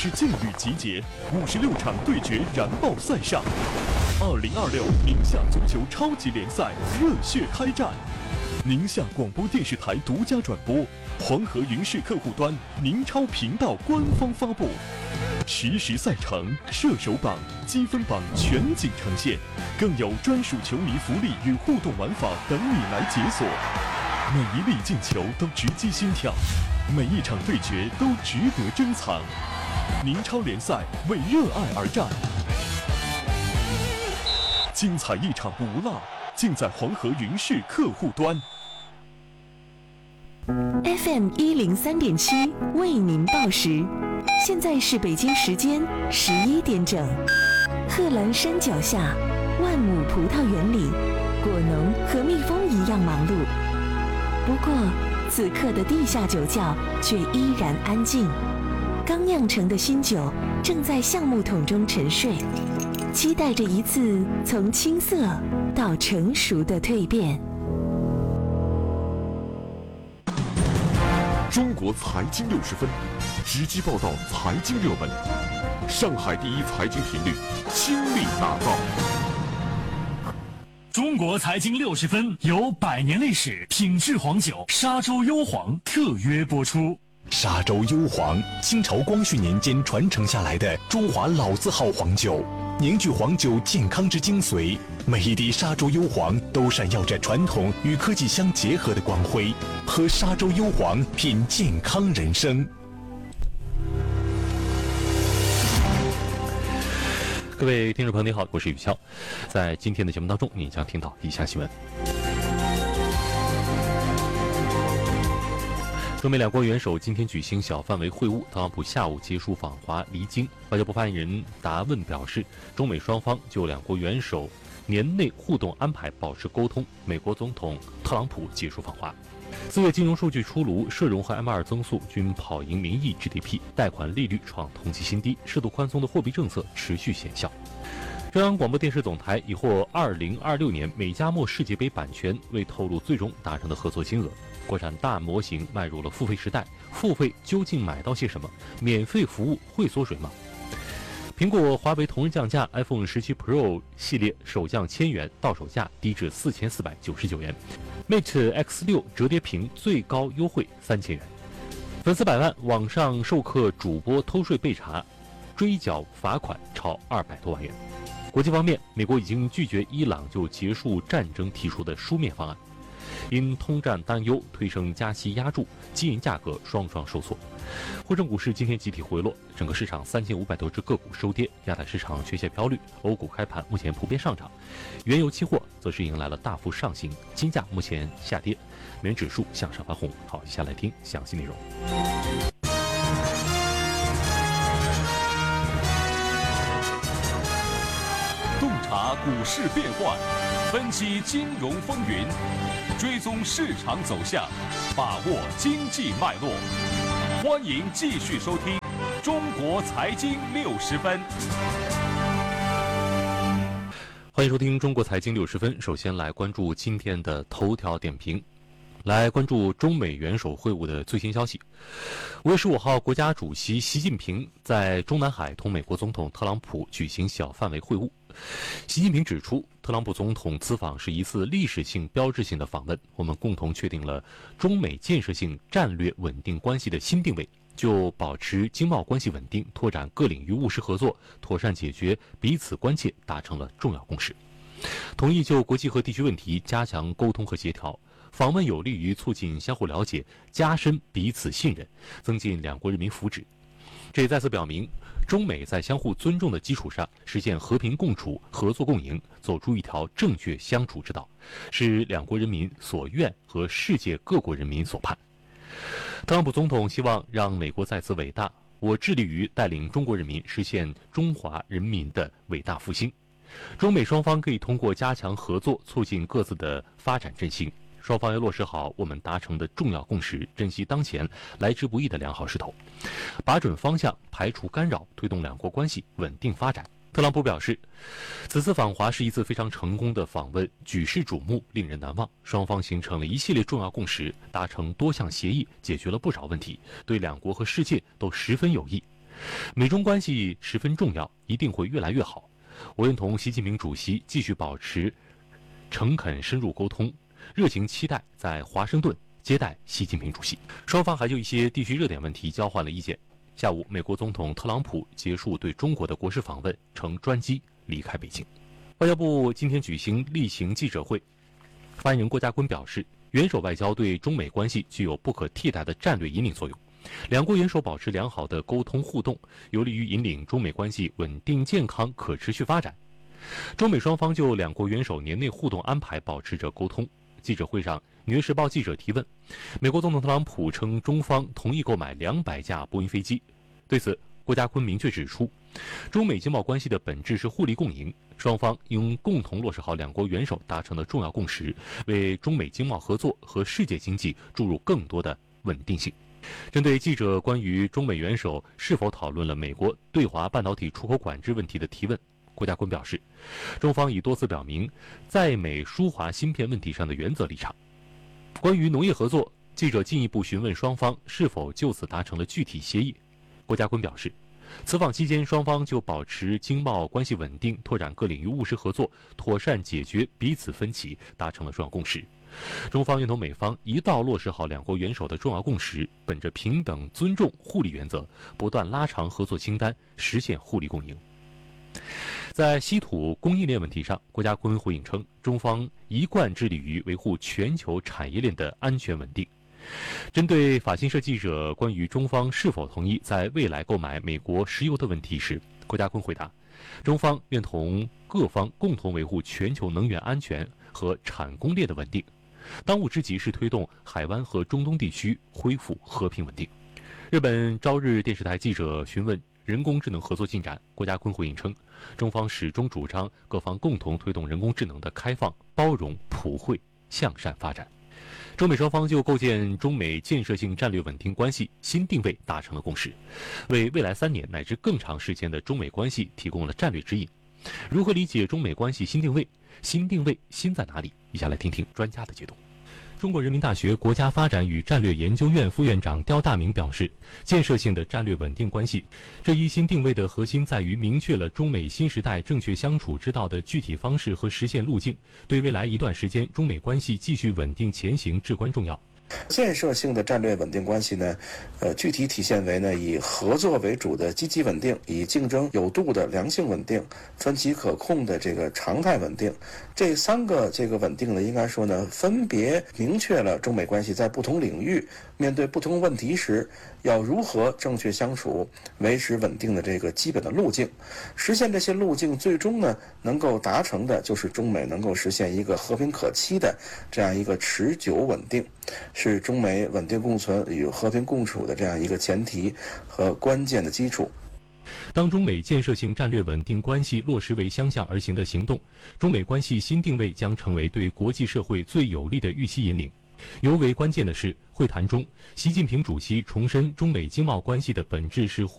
是劲旅集结，56场对决燃爆赛上。2026宁夏足球超级联赛热血开战，宁夏广播电视台独家转播，黄河云视客户端、宁超频道官方发布。实时赛程、射手榜、积分榜全景呈现，更有专属球迷福利与互动玩法等你来解锁。每一粒进球都直击心跳，每一场对决都值得珍藏。宁超联赛为热爱而战，精彩一场不落，尽在黄河云视客户端。 FM 103.7为您报时，现在是北京时间11点整。贺兰山脚下，万亩葡萄园里，果农和蜜蜂一样忙碌。不过，此刻的地下酒窖却依然安静。刚酿成的新酒正在橡木桶中沉睡，期待着一次从青涩到成熟的蜕变。 中国财经60分，直击报道财经热门，上海第一财经频率倾力打造。 中国财经60分由100年历史品质黄酒沙洲幽黄特约播出。 沙洲幽黄，清朝光绪年间传承下来的中华老字号黄酒，凝聚黄酒健康之精髓。每一滴沙洲幽黄都闪耀着传统与科技相结合的光辉，喝沙洲幽黄，品健康人生。 各位听众朋友，你好，我是宇潇。在今天的节目当中，你将听到以下新闻：中美两国元首今天举行小范围会晤，特朗普下午结束访华离京。外交部发言人达问表示，中美双方就两国元首年内互动安排保持沟通。美国总统特朗普结束访华。4月金融数据出炉，社融和 M2 增速均跑赢名义 GDP， 贷款利率创同期新低，适度宽松的货币政策持续显效。中央广播电视总台已获2026年美加墨世界杯版权，未透露最终达成的合作金额。国产大模型迈入了付费时代，付费究竟买到些什么？免费服务会缩水吗？苹果、华为同日降价 ，iPhone 17 Pro 系列首降1000元，到手价低至4499元。Mate X6 折叠屏最高优惠3000元。粉丝100万，网上授课主播偷税被查，追缴罚款超200多万元。国际方面，美国已经拒绝伊朗就结束战争提出的书面方案。因通胀担忧推升加息压住，基银价格双双受挫。沪深股市今天集体回落，整个市场3500多只个股收跌，亚太市场缺血飘绿，欧股开盘目前普遍上涨，原油期货则是迎来了大幅上行，金价目前下跌，美元指数向上翻红。好，接下来听详细内容。 洞察股市变幻，分析金融风云，追踪市场走向，把握经济脉络。欢迎继续收听《中国财经60分》。 欢迎收听《中国财经60分》。首先来关注今天的头条点评，来关注中美元首会晤的最新消息。5月15号，国家主席习近平在中南海同美国总统特朗普举行小范围会晤。习近平指出，特朗普总统此访是一次历史性、标志性的访问，我们共同确定了中美建设性战略稳定关系的新定位，就保持经贸关系稳定、拓展各领域务实合作、妥善解决彼此关切达成了重要共识，同意就国际和地区问题加强沟通和协调。访问有利于促进相互了解，加深彼此信任，增进两国人民福祉。这也再次表明，中美在相互尊重的基础上实现和平共处、合作共赢，走出一条正确相处之道，是两国人民所愿和世界各国人民所盼。特朗普总统希望让美国再次伟大，我致力于带领中国人民实现中华人民的伟大复兴。中美双方可以通过加强合作，促进各自的发展振兴。双方要落实好我们达成的重要共识，珍惜当前来之不易的良好势头，把准方向，排除干扰，推动两国关系稳定发展。特朗普表示，此次访华是一次非常成功的访问，举世瞩目，令人难忘。双方形成了一系列重要共识，达成多项协议，解决了不少问题，对两国和世界都十分有益。 美中关系十分重要，一定会越来越好。我愿同习近平主席继续保持诚恳深入沟通，热情期待在华盛顿接待习近平主席。双方还就一些地区热点问题交换了意见。下午，美国总统特朗普结束对中国的国事访问，乘专机离开北京。外交部今天举行例行记者会，发言人郭家坤表示，元首外交对中美关系具有不可替代的战略引领作用，两国元首保持良好的沟通互动，有利于引领中美关系稳定、健康、可持续发展。中美双方就两国元首年内互动安排保持着沟通。记者会上，《纽约时报》记者提问，美国总统特朗普称中方同意购买200架波音飞机。对此，郭家坤明确指出，中美经贸关系的本质是互利共赢，双方应共同落实好两国元首达成的重要共识，为中美经贸合作和世界经济注入更多的稳定性。针对记者关于中美元首是否讨论了美国对华半导体出口管制问题的提问，郭家坤表示，中方已多次表明在美输华芯片问题上的原则立场。关于农业合作，记者进一步询问双方是否就此达成了具体协议。郭家坤表示，此访期间双方就保持经贸关系稳定、拓展各领域务实合作、妥善解决彼此分歧达成了重要共识。中方愿同美方一道落实好两国元首的重要共识，本着平等、尊重、互利原则，不断拉长合作清单，实现互利共赢。在稀土供应链问题上，郭家坤回应称，中方一贯致力于维护全球产业链的安全稳定。针对法新社记者关于中方是否同意在未来购买美国石油的问题时，郭家坤回答，中方愿同各方共同维护全球能源安全和产供链的稳定，当务之急是推动海湾和中东地区恢复和平稳定。日本朝日电视台记者询问人工智能合作进展，郭家坤回应称，中方始终主张各方共同推动人工智能的开放、包容、普惠、向善发展。中美双方就构建中美建设性战略稳定关系新定位达成了共识，为未来3年乃至更长时间的中美关系提供了战略指引。如何理解中美关系新定位？新定位新在哪里？以下来听听专家的解读。中国人民大学国家发展与战略研究院副院长刁大明表示，建设性的战略稳定关系这一新定位的核心在于明确了中美新时代正确相处之道的具体方式和实现路径，对未来一段时间中美关系继续稳定前行至关重要。 建设性的战略稳定关系呢，具体体现为呢以合作为主的积极稳定，以竞争有度的良性稳定，分歧可控的这个常态稳定。这3个这个稳定呢，应该说呢，分别明确了中美关系在不同领域面对不同问题时要如何正确相处，维持稳定的这个基本的路径。实现这些路径，最终呢能够达成的就是中美能够实现一个和平可期的这样一个持久稳定，是中美稳定共存与和平共处的这样一个前提和关键的基础。 当中美建设性战略稳定关系落实为相向而行的行动，中美关系新定位将成为对国际社会最有力的预期引领。尤为关键的是，会谈中，习近平主席重申中美经贸关系的本质是